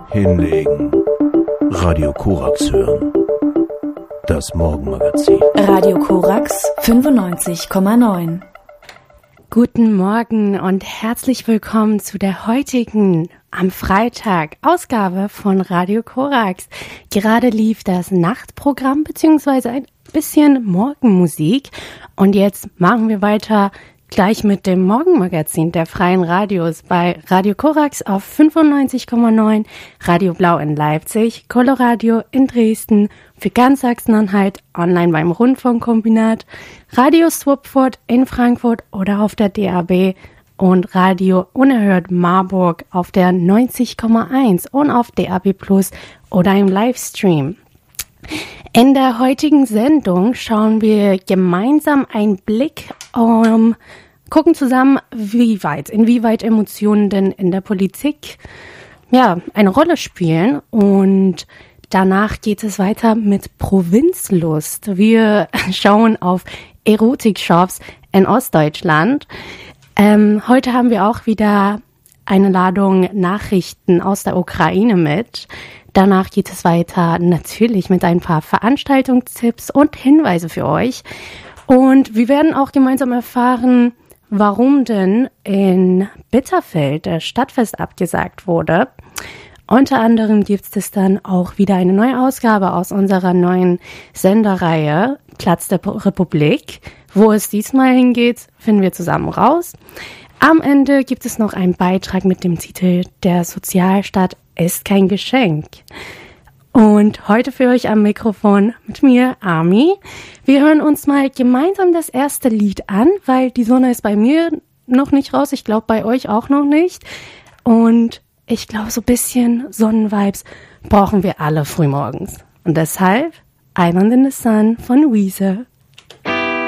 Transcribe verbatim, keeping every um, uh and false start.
Hinlegen. Radio Korax hören. Das Morgenmagazin. Radio Korax fünfundneunzig Komma neun. Guten Morgen und herzlich willkommen zu der heutigen, am Freitag, Ausgabe von Radio Korax. Gerade lief das Nachtprogramm bzw. ein bisschen Morgenmusik und jetzt machen wir weiter gleich mit dem Morgenmagazin der Freien Radios bei Radio Korax auf fünfundneunzig Komma neun, Radio Blau in Leipzig, Coloradio in Dresden, für ganz Sachsen-Anhalt, online beim Rundfunkkombinat, Radio Swupfurt in Frankfurt oder auf der D A B und Radio Unerhört Marburg auf der neunzig Komma eins und auf D A B Plus oder im Livestream. In der heutigen Sendung schauen wir gemeinsam einen Blick, um, gucken zusammen, wie weit, inwieweit Emotionen denn in der Politik, ja, eine Rolle spielen, und danach geht es weiter mit Provinzlust. Wir schauen auf Erotikshops in Ostdeutschland. Ähm, heute haben wir auch wieder eine Ladung Nachrichten aus der Ukraine mit. Danach geht es weiter natürlich mit ein paar Veranstaltungstipps und Hinweise für euch. Und wir werden auch gemeinsam erfahren, warum denn in Bitterfeld das Stadtfest abgesagt wurde. Unter anderem gibt es dann auch wieder eine neue Ausgabe aus unserer neuen Sendereihe Platz der Republik. Wo es diesmal hingeht, finden wir zusammen raus. Am Ende gibt es noch einen Beitrag mit dem Titel Der Sozialstaat ist kein Geschenk. Und heute für euch am Mikrofon mit mir, Ami. Wir hören uns mal gemeinsam das erste Lied an, weil die Sonne ist bei mir noch nicht raus. Ich glaube, bei euch auch noch nicht. Und ich glaube, so ein bisschen Sonnenvibes brauchen wir alle frühmorgens. Und deshalb Island in the Sun von Weezer.